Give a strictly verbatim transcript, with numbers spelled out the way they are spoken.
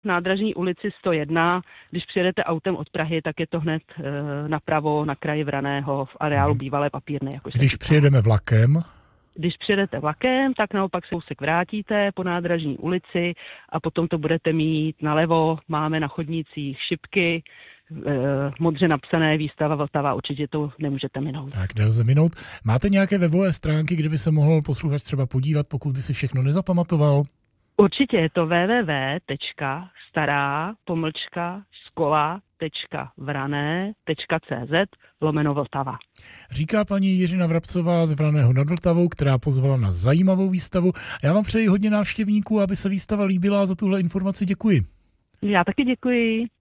Nádražní ulici sto jedna. Když přijedete autem od Prahy, tak je to hned e, napravo na kraji Vraného v areálu bývalé papírny. Jako Když přijedeme vlakem? Když přijedete vlakem, tak naopak se kousek vrátíte po Nádražní ulici a potom to budete mít nalevo. Máme na chodnících šipky, e, modře napsané výstava Vltava, určitě to nemůžete minout. Tak, nelze minout. Máte nějaké webové stránky, kde by se mohl posluchač třeba podívat, pokud by si všechno nezapamatoval? Určitě je to www tečka stará pomlčka škola tečka vrané tečka cz lomeno Vltava. Říká paní Jiřina Vrabcová z Vraného nad Vltavou, která pozvala na zajímavou výstavu. Já vám přeji hodně návštěvníků, aby se výstava líbila, a za tuhle informaci děkuji. Já taky děkuji.